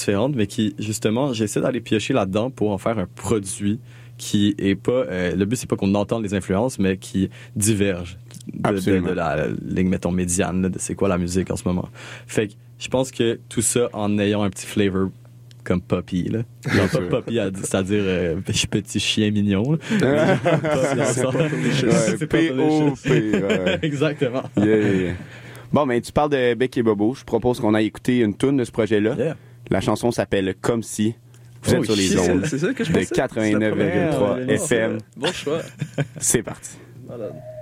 différentes, mais qui, justement, j'essaie d'aller piocher là-dedans pour en faire un produit qui est pas... le but, c'est pas qu'on entende les influences, mais qui diverge de la ligne, mettons, médiane, là, de c'est quoi la musique en ce moment. Fait que je pense que tout ça, en ayant un petit flavor comme Poppy, là. Genre pas Poppy, c'est-à-dire petit chien mignon. C'est P-O-P. Exactement. Yeah. Bon, mais tu parles de Bec et Bobo. Je propose qu'on aille écouter une toune de ce projet-là. Yeah. La chanson s'appelle Comme si. Vous êtes sur les ondes C'est ça que je de pensais. 89,3 FM. Bon choix. C'est parti. Malade.